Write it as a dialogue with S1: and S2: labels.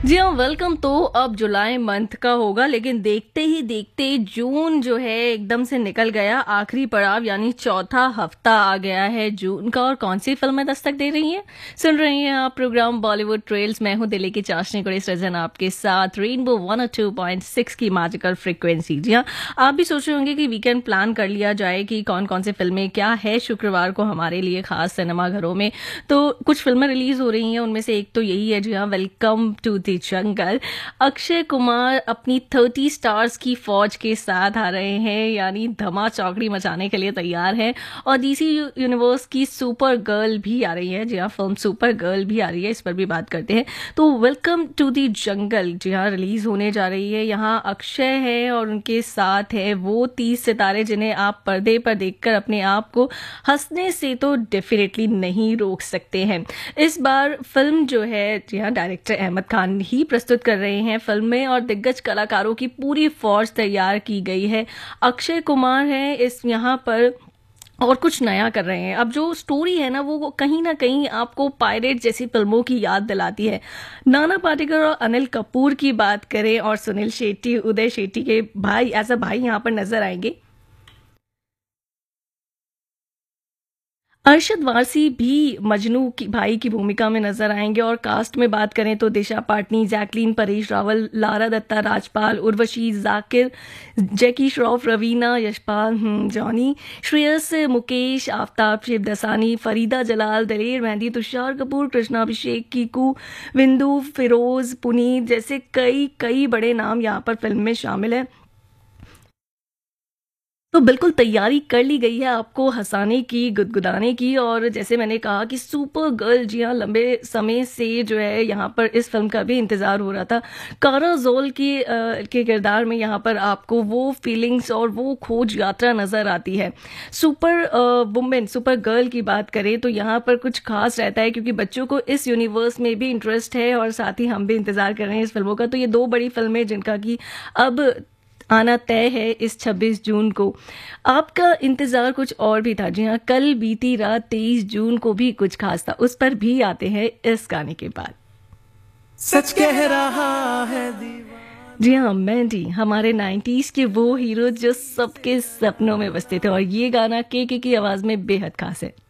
S1: जी हाँ, वेलकम। तो अब जुलाई मंथ का होगा, लेकिन देखते ही देखते जून जो है एकदम से निकल गया। आखिरी पड़ाव यानी चौथा हफ्ता आ गया है जून का। और कौन सी फिल्में दस्तक दे रही हैं? सुन रही हैं आप प्रोग्राम बॉलीवुड ट्रेल्स। मैं हूं दिल्ली की चाशनी कुड़ी सृजन, आपके साथ रेनबो 102.6 की मैजिकल फ्रिक्वेंसी। जी हाँ, आप भी सोच रहे होंगे कि वीकेंड प्लान कर लिया जाए कि कौन कौन सी फिल्में क्या है शुक्रवार को हमारे लिए खास सिनेमा घरों में। तो कुछ फिल्में रिलीज हो रही हैं, उनमें से एक तो यही है। जी हाँ, welcome to the jungle. Akshay Kumar अपनी 30 स्टार्स की फौज के साथ आ रहे हैं, यानी धमा चौकड़ी मचाने के लिए तैयार हैं। और डीसी यूनिवर्स की सुपर गर्ल भी आ रही है। जी हाँ, फिल्म सुपर गर्ल भी आ रही है, इस पर भी बात करते हैं। तो वेलकम टू द जंगल जी हाँ रिलीज होने जा रही है। यहाँ अक्षय है और उनके साथ है वो 30 सितारे जिन्हें आप पर्दे पर देखकर अपने आप को हंसने से तो डेफिनेटली नहीं रोक सकते हैं। इस बार फिल्म जो है, जी हाँ, डायरेक्टर अहमद खान ही प्रस्तुत कर रहे हैं फिल्म में, और दिग्गज कलाकारों की पूरी फौज तैयार की गई है। अक्षय कुमार है इस यहाँ पर और कुछ नया कर रहे हैं। अब जो स्टोरी है ना, वो कहीं ना कहीं आपको पायरेट जैसी फिल्मों की याद दिलाती है। नाना पाटेकर और अनिल कपूर की बात करें, और सुनील शेट्टी, उदय शेट्टी के भाई एज अ भाई यहाँ पर नजर आएंगे। अरशद वारसी भी मजनू की भाई की भूमिका में नजर आएंगे। और कास्ट में बात करें तो दिशा पाटनी, जैकलीन, परेश रावल, लारा दत्ता, राजपाल, उर्वशी, जाकिर, जैकी श्रॉफ, रवीना, यशपाल, जॉनी, श्रेयस, मुकेश, आफ्ताब, शिवदसानी, फरीदा जलाल, दलेर मेहंदी, तुषार कपूर, कृष्णा अभिषेक, कीकू, विंदु, फिरोज, पुनीत जैसे कई कई बड़े नाम यहाँ पर फिल्म में शामिल है। तो बिल्कुल तैयारी कर ली गई है आपको हंसाने की, गुदगुदाने की। और जैसे मैंने कहा कि सुपर गर्ल, जी हाँ, लंबे समय से जो है यहाँ पर इस फिल्म का भी इंतज़ार हो रहा था। कारा जोल के किरदार में यहाँ पर आपको वो फीलिंग्स और वो खोज यात्रा नज़र आती है। सुपर वुमेन, सुपर गर्ल की बात करें तो यहाँ पर कुछ खास रहता है, क्योंकि बच्चों को इस यूनिवर्स में भी इंटरेस्ट है और साथ ही हम भी इंतज़ार कर रहे हैं इस फिल्मों का। तो ये दो बड़ी फिल्में जिनका कि अब आना तय है इस 26 जून को। आपका इंतजार कुछ और भी था। जी हाँ, कल बीती रात 23 जून को भी कुछ खास था, उस पर भी आते हैं इस गाने के बाद।
S2: सच कह रहा है
S1: जी हाँ, मैंडी, हमारे 90s के वो हीरो जो सबके सपनों में बसते थे। और ये गाना के की आवाज में बेहद खास है।